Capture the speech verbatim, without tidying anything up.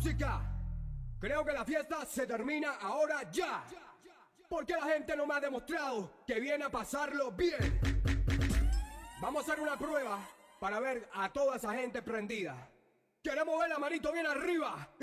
música. Creo que la fiesta se termina ahora ya. Porque la gente no me ha demostrado que viene a pasarlo bien. Vamos a hacer una prueba para ver a toda esa gente prendida. Queremos ver la manito bien arriba.